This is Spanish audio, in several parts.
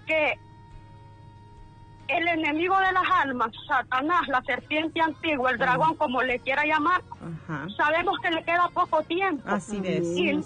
que el enemigo de las almas, Satanás, la serpiente antigua, el dragón, como le quiera llamar, sabemos que le queda poco tiempo. Así es.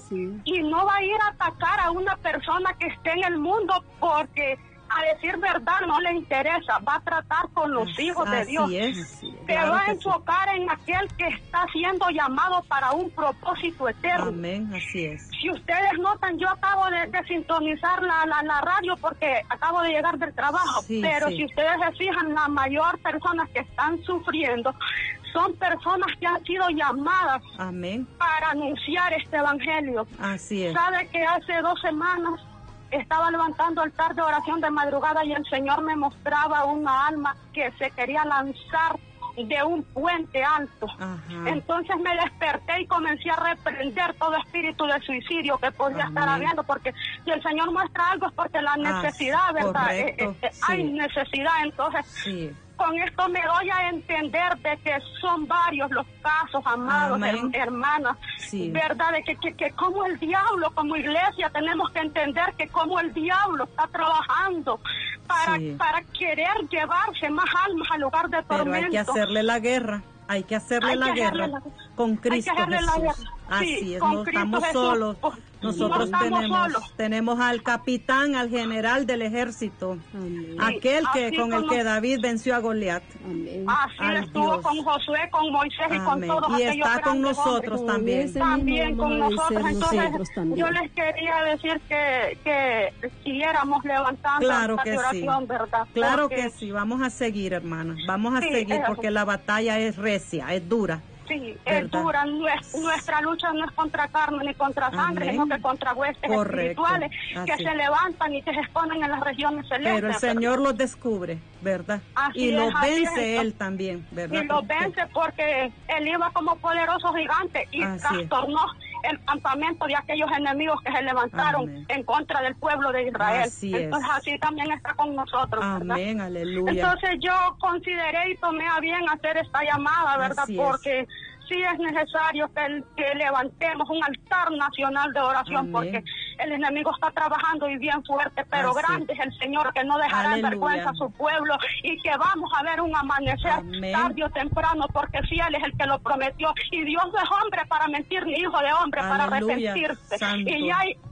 Y no va a ir a atacar a una persona que esté en el mundo porque, a decir verdad, no le interesa. Va a tratar con los hijos de Dios. Se va a enfocar en aquel que está siendo llamado para un propósito eterno. Amén, así es. Si ustedes notan, yo acabo de sintonizar la radio porque acabo de llegar del trabajo, pero si ustedes se fijan, la mayor personas que están sufriendo son personas que han sido llamadas para anunciar este evangelio. Así es. Sabe que hace 2 semanas estaba levantando altar de oración de madrugada y el Señor me mostraba una alma que se quería lanzar de un puente alto. Entonces me desperté y comencé a reprender todo espíritu de suicidio que podía estar habiendo, porque si el Señor muestra algo es porque la necesidad, ¿verdad? Hay necesidad. Entonces con esto me doy a entender de que son varios los casos, amados hermanas, ¿verdad? De que como el diablo, como iglesia, tenemos que entender que como el diablo está trabajando para querer llevarse más almas al lugar de tormento. Pero hay que hacerle la guerra. Hay que hacerle la guerra con Cristo Jesús. Así es, no estamos solos. Nosotros tenemos al capitán, al general del ejército, aquel que con el que David venció a Goliat. Así estuvo con Josué, con Moisés y con todos aquellos grandes hombres. Y está con nosotros también. También con nosotros. Entonces, yo les quería decir que siguiéramos levantando esta oración, ¿verdad? Claro que sí, vamos a seguir, hermanas. Vamos a seguir porque la batalla es recia, es dura. Sí, es dura. Nuestra lucha no es contra carne ni contra sangre, sino que contra huestes espirituales que se levantan y que se exponen en las regiones celestes. Pero el Señor los descubre, ¿verdad? Y los vence Él también, ¿verdad? Y los vence porque Él iba como poderoso gigante y trastornó el campamento de aquellos enemigos que se levantaron en contra del pueblo de Israel. Entonces así también está con nosotros, ¿verdad? Amén, aleluya. Entonces yo consideré y tomé a bien hacer esta llamada, ¿verdad? Porque sí es necesario que levantemos un altar nacional de oración, porque el enemigo está trabajando y bien fuerte, pero grande es el Señor que no dejará en vergüenza a su pueblo y que vamos a ver un amanecer tarde o temprano, porque fiel es el que lo prometió y Dios no es hombre para mentir ni hijo de hombre para arrepentirse. Y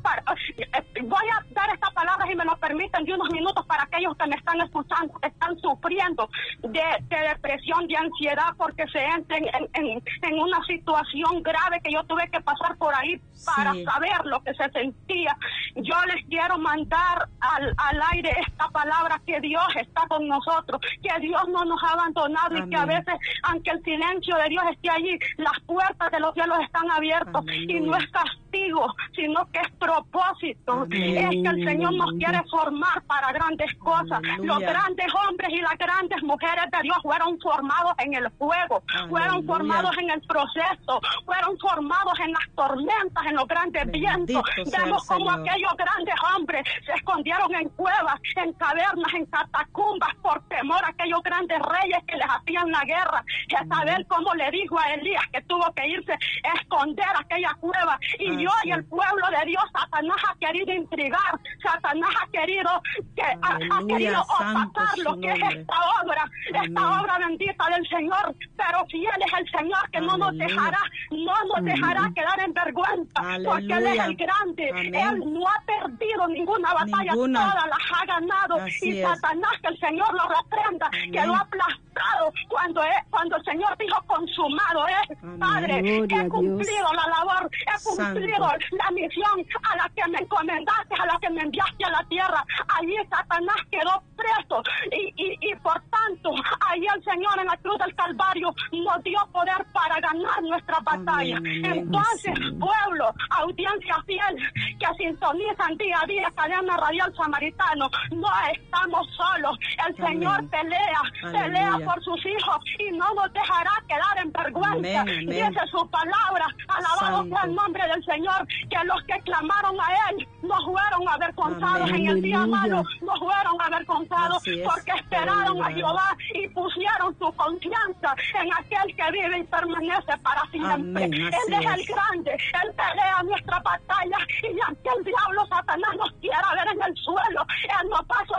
voy a dar esta palabra, si me lo permiten, de unos minutos para aquellos que me están escuchando, que están sufriendo de depresión, de ansiedad, porque se entren en una situación grave que yo tuve que pasar por ahí para saber lo que se sentía. Yo les quiero mandar al aire esta palabra, que Dios está con nosotros, que Dios no nos ha abandonado y que a veces, aunque el silencio de Dios esté allí, las puertas de los cielos están abiertas y no es castigo, sino que es propósito. Es que el Señor nos quiere formar para grandes cosas. Los grandes hombres y las grandes mujeres de Dios fueron formados en el fuego, fueron formados en el proceso, fueron formados en las tormentas, en los grandes vientos. Vemos como aquellos grandes hombres se escondieron en cuevas, en cavernas, en catacumbas, por temor a aquellos grandes reyes que les hacían la guerra. Jezabel, como le dijo a Elías, que tuvo que irse a esconder a aquella cueva. Y yo y el pueblo de Dios, Satanás ha querido intrigar, Satanás ha querido opacar lo que es esta obra bendita del Señor. Pero fiel es el Señor, que no nos dejará quedar en vergüenza, porque Él es el grande. Él no ha perdido ninguna batalla, todas las ha ganado. Y Satanás, que el Señor lo reprenda, que lo ha aplastado cuando el Señor dijo consumado es. Padre, he cumplido la labor, he cumplido la misión a la que me encomendaste, a la que me enviaste a la tierra. Allí Satanás quedó preso y por tanto, ahí el Señor en la cruz del Calvario nos dio poder para ganar nuestra batalla. Entonces, pueblo, audiencia fiel que sintonizan día a día Cadena Radial Samaritano, no estamos solos. El Señor pelea por sus hijos y no nos dejará quedar en vergüenza. Dice su palabra, alabado sea el nombre del Señor, que los que clamaron a Él no fueron avergonzados en el día malo, no fueron avergonzados, porque esperaron a Jehová y pusieron su confianza en aquel que vive y permanece para siempre. Él es el grande, Él pelea nuestra batalla, y aunque el diablo Satanás nos quiera ver en el suelo, Él no pasa